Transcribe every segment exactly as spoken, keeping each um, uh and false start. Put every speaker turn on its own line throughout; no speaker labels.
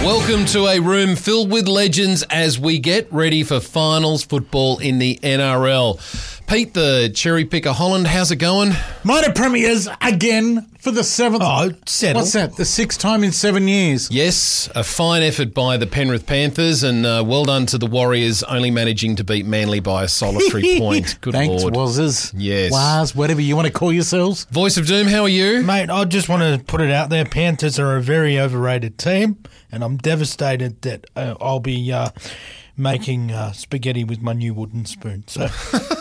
Welcome to a room filled with legends as we get ready for finals football in the N R L. Pete, the cherry picker Holland, how's it going?
Minor premiers again for the seventh.
Oh, settle.
What's that? The sixth time in seven years.
Yes, a fine effort by the Penrith Panthers, and uh, well done to the Warriors, only managing to beat Manly by a solitary point. Good
Thanks,
Lord.
Wazzers.
Yes.
Waz, whatever you want to call yourselves.
Voice of Doom, how are you?
Mate, I just want to put it out there. Panthers are a very overrated team, and I'm devastated that uh, I'll be uh, making uh, spaghetti with my new wooden spoon. So,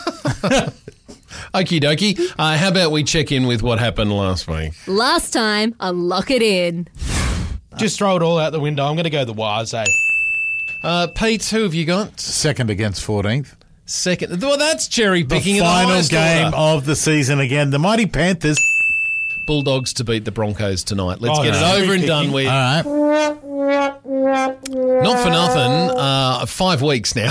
Okie dokie. Uh, how about we check in with what happened last week?
Last time on Lock It In.
just throw it all out the window. I'm going to go the Waz, eh?
Uh, Pete, who have you got?
Second against fourteenth.
Second. Well, that's cherry
The
picking.
final
in the
game
order.
of the season again. The mighty Panthers.
Bulldogs to beat the Broncos tonight. Let's
Oh,
get
no.
it over and
Cherry
done
picking.
with.
All right.
Not for nothing. Uh, five weeks now.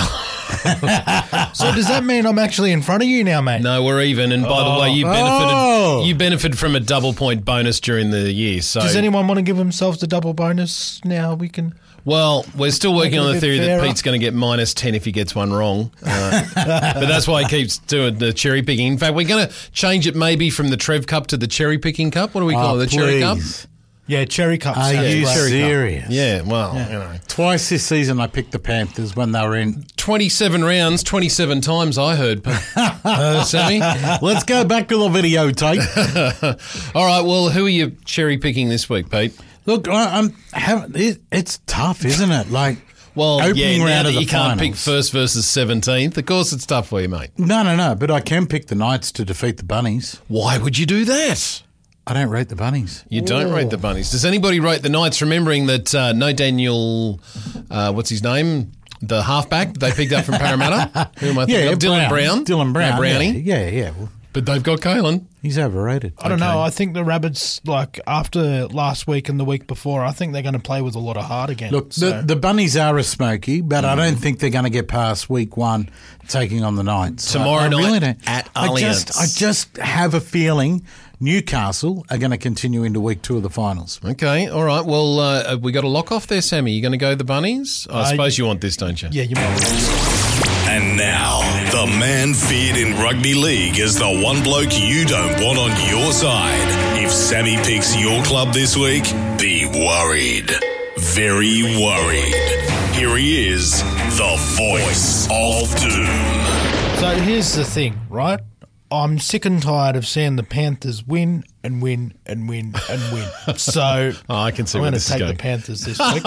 So does that mean I'm actually in front of you now, mate?
No, we're even. And by the way, you benefited.
Oh.
You benefited from a double point bonus during the year. So,
Does anyone want to give themselves a double bonus now? We can...
well, we're still working
Make it
on
a
the
bit
theory that
fairer.
Pete's going to get minus ten if he gets one wrong. Uh, but that's why he keeps doing the cherry picking. In fact, we're going to change it maybe from the Trev Cup to the Cherry Picking Cup. What do we call
Oh,
it? The Cherry Cup?
please.
Yeah, cherry cup.
Are
sounds
you
great.
serious?
Yeah, well, you know.
Twice this season I picked the Panthers when they were in.
twenty-seven rounds, twenty-seven times I heard. uh, Sammy?
Let's go back to the videotape.
All right, well, who are you cherry picking this week, Pete?
Look, I, I'm have, it, it's tough, isn't it? Like,
Well,
opening
yeah, now
round
that
of the
you can't pick
finals.
first versus seventeenth, of course it's tough for you, mate.
No, no, no. But I can pick the Knights to defeat the Bunnies.
Why would you do that?
I don't rate the Bunnies.
You don't rate the Bunnies. Does anybody rate the Knights, remembering that uh, no Daniel, uh, what's his name? The halfback they picked up from Parramatta? Who am I thinking of? Dylan Brown.
Dylan Brown.
No, Brownie.
Yeah, yeah. yeah. Well,
But they've got Kalen.
he's overrated.
I don't know. I think the Rabbits, like, after last week and the week before, I think they're going to play with a lot of heart again.
Look,
So-
the, the Bunnies are a smoky, but I don't think they're going to get past week one taking on the Knights.
Tomorrow
I, I
night
really don't.
at
I
Allianz.
just, I just have a feeling Newcastle are going to continue into week two of the finals.
Okay, all right. Well, uh, have we got a lock off there, Sammy? You going to go the Bunnies? I
Uh,
suppose you want this, don't you?
yeah, you might.
And now, the man feared in rugby league is the one bloke you don't want on your side. If Sammy picks your club this week, be worried. Very worried. Here he is, the voice of doom.
So here's the thing, right? I'm sick and tired of seeing the Panthers win and win and win and win. So
Oh, I can see
I'm
where
going to
this is
take
going.
the Panthers this week.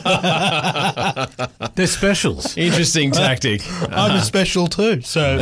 They're specials.
Interesting tactic.
I'm a special too. So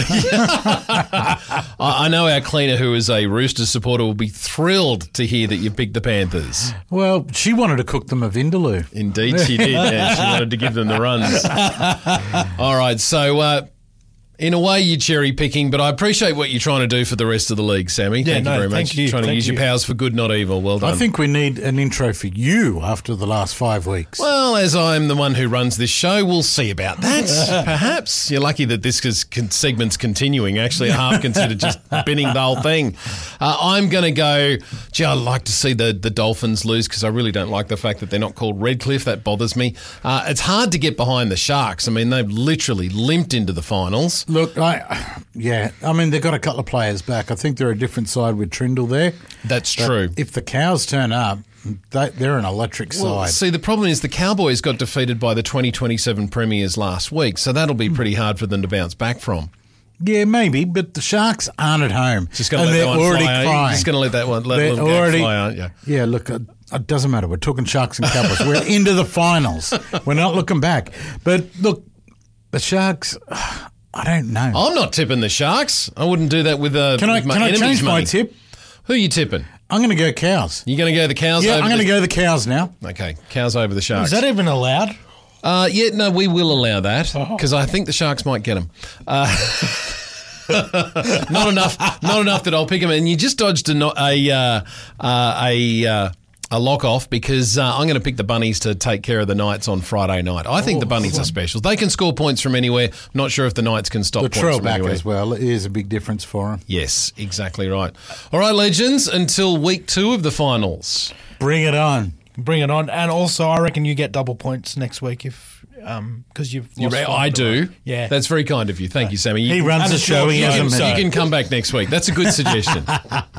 I, I know our cleaner, who is a Roosters supporter, will be thrilled to hear that you picked the Panthers.
Well, she wanted to cook them a vindaloo.
Indeed, she did. Yeah, she wanted to give them the runs. All right, so uh, in a way, you're cherry picking, but I appreciate what you're trying to do for the rest of the league, Sammy.
Yeah,
thank
no,
you very
thank
much.
you,
Trying to
thank
use your
you.
powers for good, not evil. Well done.
I think we need an intro for you after the last five weeks.
Well, as I'm the one who runs this show, we'll see about that. Perhaps. You're lucky that this is con- segment's continuing. Actually, I half considered just binning the whole thing. Uh, I'm going to go, gee, I'd like to see the, the Dolphins lose because I really don't like the fact that they're not called Redcliffe. That bothers me. Uh, it's hard to get behind the Sharks. I mean, they've literally limped into the finals.
Look, I, yeah, I mean, they've got a couple of players back. I think they're a different side with Trindle there.
That's
But
true.
If the Cows turn up, they, they're an electric
Well,
side.
see, the problem is the Cowboys got defeated by the twenty twenty-seven Premiers last week, so that'll be pretty hard for them to bounce back from.
Yeah, maybe, but the Sharks aren't at home.
Just going to
and
let
they're
that one
already
fly. Aren't you?
crying.
Just going to let that one let
They're
little gag
already-
fly, aren't you?
Yeah, look, uh, it doesn't matter. We're talking Sharks and Cowboys. We're into the finals. We're not looking back. But look, the Sharks, I don't know.
I'm not tipping the Sharks. I wouldn't do that with, uh,
can I,
with my
can I
enemy's
change my
money.
tip?
Who are you tipping?
I'm going to go Cows.
You going to go the Cows
Yeah,
over
I'm going
the...
to go the Cows now.
Okay, Cows over the Sharks.
is that even allowed?
Uh, yeah, no, we will allow that because I think the Sharks might get them. Uh, not enough, not enough that I'll pick them. And you just dodged a no- a uh, uh, a uh, a lock off because uh, I'm going to pick the Bunnies to take care of the Knights on Friday night. I think the Bunnies are specials. They can score points from anywhere. Not sure if the Knights can stop
The
points
trail
from
back
anywhere.
as well is a big difference for them.
Yes, exactly right. All right, legends. Until week two of the finals.
Bring it on.
Bring it on. And also, I reckon you get double points next week if um because you've
You
lost
re-
five
I
in a row.
do.
Yeah.
That's very kind of you. Thank you, Sammy. You,
He runs
And
the
it's
show.
your
He
show,
hasn't
so
met
you can come back next week. That's a good suggestion.